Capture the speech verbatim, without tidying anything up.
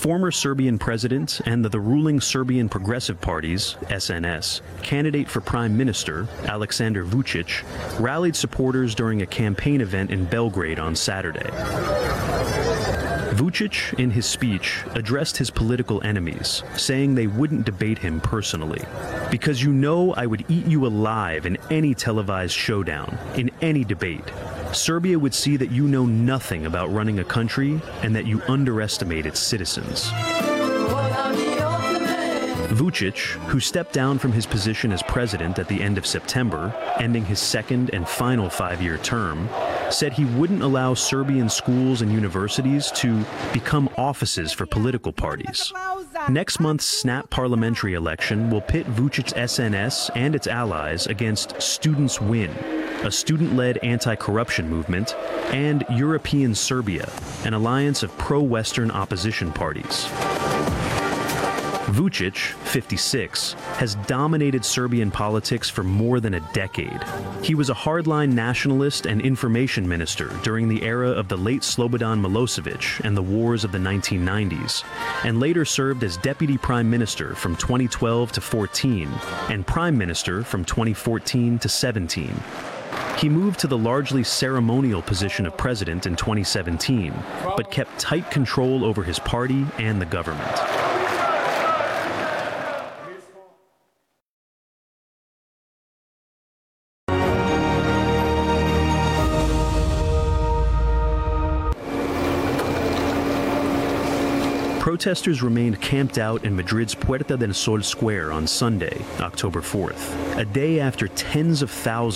former Serbian president and the, the ruling Serbian Progressive Party's, S N S, candidate for prime minister, Aleksandar Vučić, rallied supporters during a campaign event in Belgrade on Saturday. Vučić, in his speech, addressed his political enemies, saying they wouldn't debate him personally. Because you know I would eat you alive in any televised showdown, in any debate. Serbia would see that you know nothing about running a country and that you underestimate its citizens. Vučić, who stepped down from his position as president at the end of September, ending his second and final five-year term, said he wouldn't allow Serbian schools and universities to become offices for political parties. Next month's snap parliamentary election will pit Vučić's S N S and its allies against Students Win, a student-led anti-corruption movement, and European Serbia, an alliance of pro-Western opposition parties. Vučić, fifty-six, has dominated Serbian politics for more than a decade. He was a hardline nationalist and information minister during the era of the late Slobodan Milosevic and the wars of the nineteen nineties, and later served as deputy prime minister from twenty twelve to fourteen and prime minister from twenty fourteen to seventeen. He moved to the largely ceremonial position of president in twenty seventeen, but kept tight control over his party and the government. Protesters remained camped out in Madrid's Puerta del Sol Square on Sunday, October fourth, a day after tens of thousands